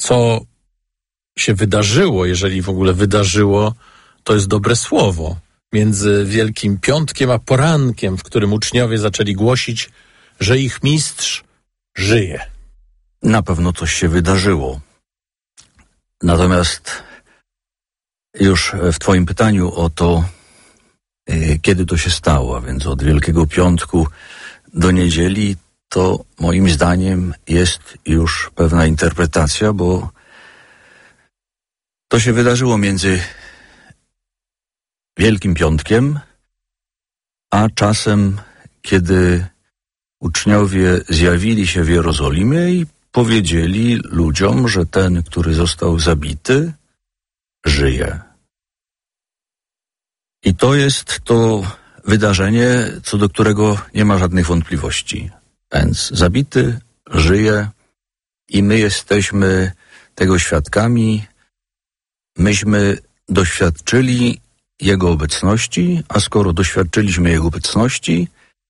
co się wydarzyło, jeżeli w ogóle wydarzyło, to jest dobre słowo, między Wielkim Piątkiem a porankiem, w którym uczniowie zaczęli głosić, że ich mistrz żyje. Na pewno coś się wydarzyło. Natomiast już w twoim pytaniu o to, kiedy to się stało, a więc od Wielkiego Piątku do niedzieli, to moim zdaniem jest już pewna interpretacja, bo to się wydarzyło między Wielkim Piątkiem a czasem, kiedy uczniowie zjawili się w Jerozolimie i powiedzieli ludziom, że ten, który został zabity, żyje. I to jest to wydarzenie, co do którego nie ma żadnych wątpliwości. Więc zabity żyje i my jesteśmy tego świadkami. Myśmy doświadczyli Jego obecności, a skoro doświadczyliśmy Jego obecności,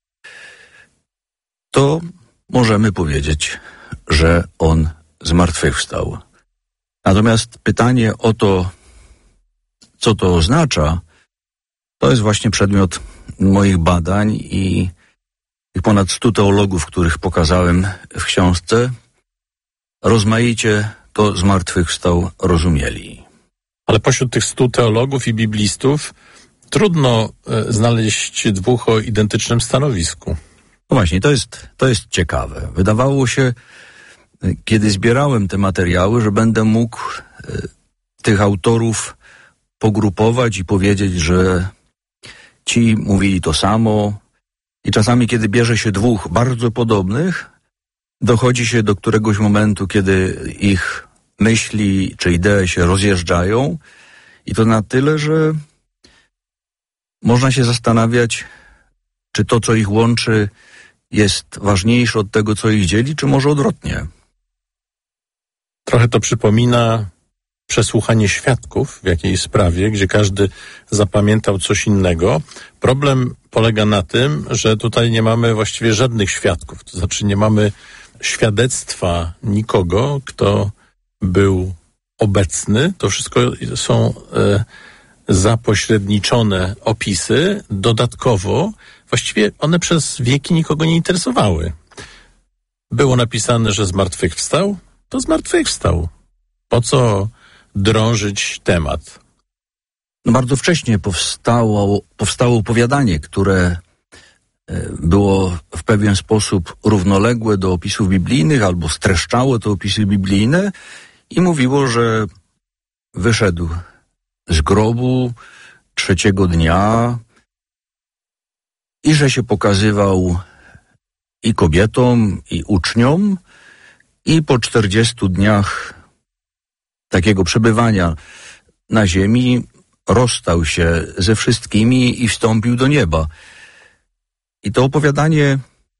to możemy powiedzieć, że On zmartwychwstał. Natomiast pytanie o to, co to oznacza, to jest właśnie przedmiot moich badań i tych ponad 100 teologów, których pokazałem w książce, rozmaicie to zmartwychwstał rozumieli. Ale pośród tych 100 teologów i biblistów trudno znaleźć dwóch o identycznym stanowisku. No właśnie, to jest ciekawe. Wydawało się, kiedy zbierałem te materiały, że będę mógł tych autorów pogrupować i powiedzieć, że ci mówili to samo. I czasami, kiedy bierze się dwóch bardzo podobnych, dochodzi się do któregoś momentu, kiedy ich myśli czy idee się rozjeżdżają i to na tyle, że można się zastanawiać, czy to, co ich łączy, jest ważniejsze od tego, co ich dzieli, czy może odwrotnie. Trochę to przypomina przesłuchanie świadków w jakiejś sprawie, gdzie każdy zapamiętał coś innego. Problem polega na tym, że tutaj nie mamy właściwie żadnych świadków. To znaczy nie mamy świadectwa nikogo, kto był obecny. To wszystko są zapośredniczone opisy. Dodatkowo właściwie one przez wieki nikogo nie interesowały. Było napisane, że zmartwychwstał, to zmartwychwstał. Po co drążyć temat? No bardzo wcześnie powstało opowiadanie, które było w pewien sposób równoległe do opisów biblijnych albo streszczało te opisy biblijne i mówiło, że wyszedł z grobu 3. dnia i że się pokazywał i kobietom, i uczniom i po 40 dniach takiego przebywania na ziemi rozstał się ze wszystkimi i wstąpił do nieba. I to opowiadanie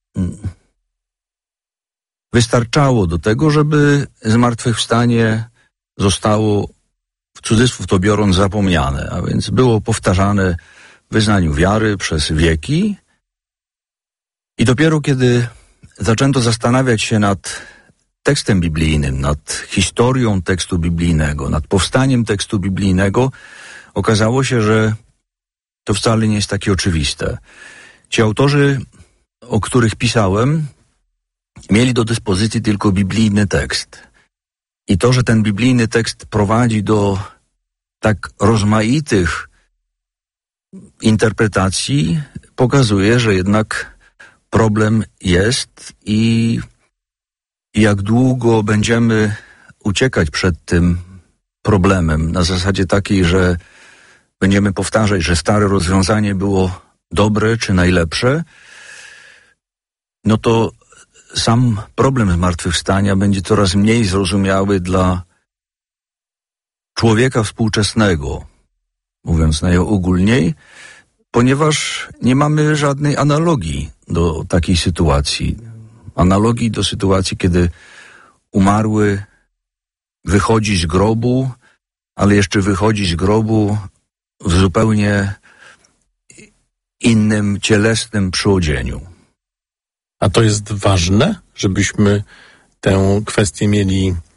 wystarczało do tego, żeby zmartwychwstanie zostało, w cudzysłów to biorąc, zapomniane, a więc było powtarzane w wyznaniu wiary przez wieki i dopiero kiedy zaczęto zastanawiać się nad tekstem biblijnym, nad historią tekstu biblijnego, nad powstaniem tekstu biblijnego, okazało się, że to wcale nie jest takie oczywiste. Ci autorzy, o których pisałem, mieli do dyspozycji tylko biblijny tekst. I to, że ten biblijny tekst prowadzi do tak rozmaitych interpretacji, pokazuje, że jednak problem jest i jak długo będziemy uciekać przed tym problemem na zasadzie takiej, że będziemy powtarzać, że stare rozwiązanie było dobre czy najlepsze, no to sam problem zmartwychwstania będzie coraz mniej zrozumiały dla człowieka współczesnego, mówiąc najogólniej, ponieważ nie mamy żadnej analogii do takiej sytuacji. Analogii do sytuacji, kiedy umarły wychodzi z grobu, ale jeszcze wychodzi z grobu w zupełnie innym cielesnym przyodzieniu. A to jest ważne, żebyśmy tę kwestię mieli